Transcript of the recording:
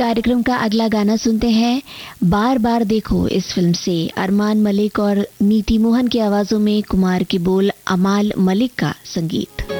कार्यक्रम का अगला गाना सुनते हैं बार बार देखो इस फिल्म से। अरमान मलिक और नीति मोहन की आवाजों में कुमार के बोल, अमाल मलिक का संगीत।